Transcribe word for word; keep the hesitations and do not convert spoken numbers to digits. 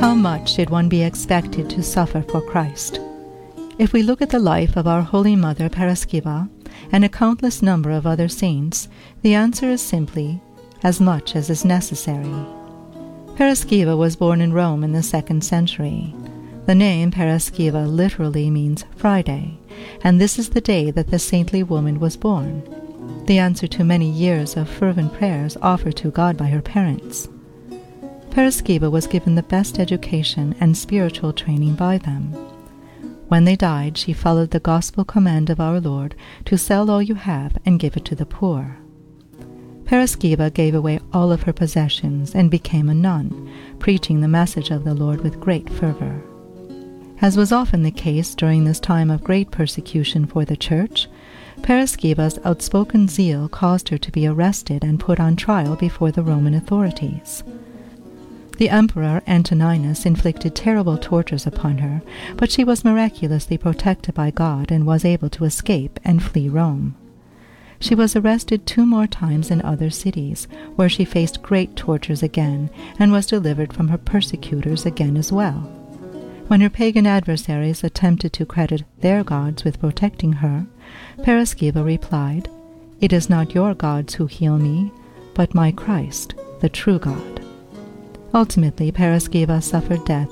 How much did one be expected to suffer for Christ? If we look at the life of our Holy Mother Paraskeeva and a countless number of other saints, the answer is simply, as much as is necessary. Paraskeeva was born in Rome in the second century. The name Paraskeeva literally means Friday, and this is the day that the saintly woman was born, the answer to many years of fervent prayers offered to God by her parents. Paraskeeva was given the best education and spiritual training by them. When they died, she followed the gospel command of our Lord to sell all you have and give it to the poor. Paraskeeva gave away all of her possessions and became a nun, preaching the message of the Lord with great fervor. As was often the case during this time of great persecution for the Church, Paraskeeva's outspoken zeal caused her to be arrested and put on trial before the Roman authorities. The Emperor Antoninus inflicted terrible tortures upon her, but she was miraculously protected by God and was able to escape and flee Rome. She was arrested two more times in other cities, where she faced great tortures again and was delivered from her persecutors again as well. When her pagan adversaries attempted to credit their gods with protecting her, Paraskeeva replied, "It is not your gods who heal me, but my Christ, the true God." Ultimately, Paraskeeva suffered death